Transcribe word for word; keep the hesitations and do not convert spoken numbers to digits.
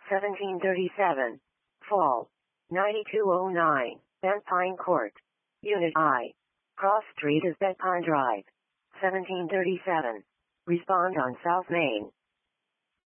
seventeen thirty-seven. Fall. ninety-two oh nine. Bent Pine Court. Unit I. Cross Street is Bent Pine Drive. seventeen thirty-seven. Respond on South Main.